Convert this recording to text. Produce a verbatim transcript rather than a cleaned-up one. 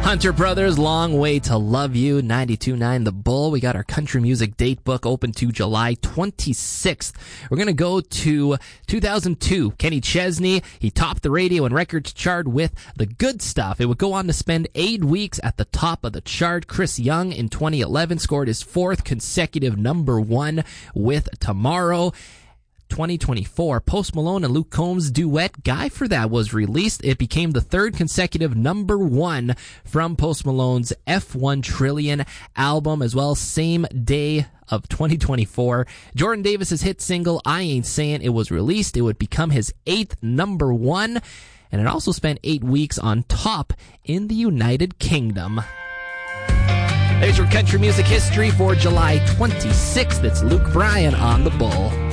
Hunter Brothers, Long Way to Love You, ninety-two point nine The Bull. We got our country music date book open to July twenty-sixth. We're going to go to two thousand two. Kenny Chesney, he topped the radio and records chart with The Good Stuff. It would go on to spend eight weeks at the top of the chart. Chris Young in twenty eleven scored his fourth consecutive number one with Tomorrow. twenty twenty-four, Post Malone and Luke Combs' duet Guy for That was released. It became the third consecutive number one from Post Malone's F one Trillion album as well. Same day of twenty twenty-four, Jordan Davis's hit single I Ain't Sayin' It was released. It would become his eighth number one, and it also spent eight weeks on top in the United Kingdom. There's your country music history for July twenty-sixth. It's Luke Bryan on The Bull.